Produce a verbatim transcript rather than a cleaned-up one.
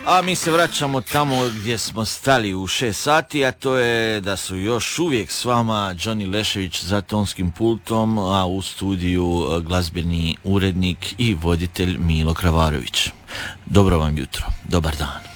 A mi se vraćamo tamo gdje smo stali u šest sati, a to je da su još uvijek s vama Johnny Lešević za tonskim pultom, a u studiju glazbeni urednik i voditelj Milo Kravarović. Dobro vam jutro, dobar dan.